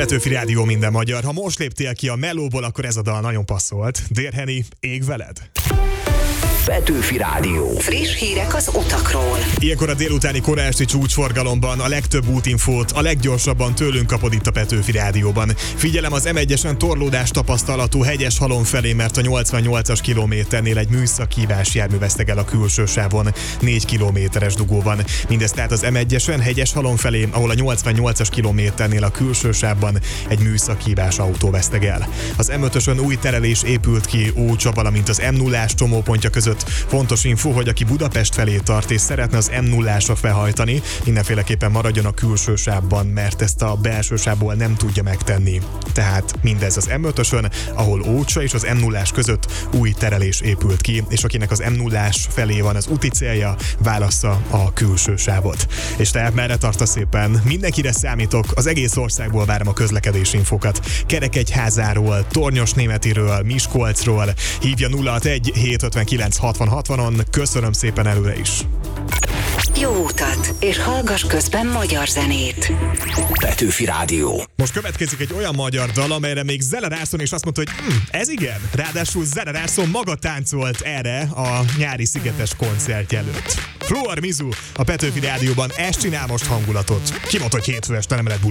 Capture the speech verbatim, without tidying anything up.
Petőfi Rádió, minden magyar. Ha most léptél ki a melóból, akkor ez a dal nagyon passzolt. Dérheni, ég veled. Petőfi Rádió. Friss hírek az utakról. Ilyenkor a délutáni koraesti csúcsforgalomban a legtöbb útinfót a leggyorsabban tőlünk kapod itt a Petőfi Rádióban. Figyelem, az em egyesen torlódás tapasztalatú Hegyeshalom felé, mert a nyolcvannyolcas kilométernél egy műszakhívás jármű vesztegel a külső sávon. négy kilométeres dugó van. Mindez tehát az em egyesen Hegyeshalom felé, ahol a nyolcvannyolcas kilométernél a külső sávban egy műszakhívás autó vesztegel. Az em ötösön új terelés épült ki Ócsa, valamint az em nullás csomópontja között. Fontos info, hogy aki Budapest felé tart és szeretne az em nullásra felhajtani, mindenféleképpen maradjon a külső sávban, mert ezt a belső sávból nem tudja megtenni. Tehát mindez az em ötösön, ahol Ócsa és az em nullás között új terelés épült ki, és akinek az em nullás felé van az úti célja, válassza a külső sávot. És te merre tartasz szépen? Mindenkire számítok, az egész országból várom a közlekedési infokat. Kerekegyházáról, Tornyosnémetiről, Miskolcról. Hívja nulla hatvanegy hétszázötvenkilenc hatvan hatvanon. Köszönöm szépen előre is. Jó utat, és hallgass közben magyar zenét. Petőfi Rádió. Most következik egy olyan magyar dal, amelyre még Zene Rászon is azt mondta, hogy hm, ez igen. Ráadásul Zene Rászon maga táncolt erre a nyári szigetes koncertje előtt. Floor Mizu a Petőfi Rádióban, ezt csinál most hangulatot. Ki mondta, hogy hétfő este nem lehet buli?